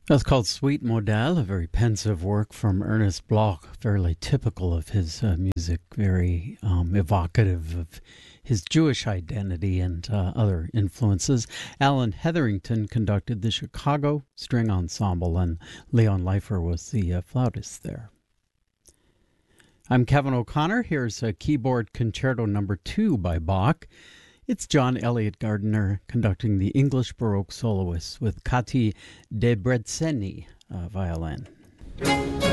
That's called Suite Modale, a very pensive work from Ernest Bloch, fairly typical of his music, very evocative of his Jewish identity and other influences. Alan Hetherington conducted the Chicago String Ensemble, and Leon Leifer was the flautist there. I'm Kevin O'Connor. Here's a keyboard concerto number 2 by Bach. It's John Elliott Gardiner conducting the English Baroque soloists with Kati Debreceni violin.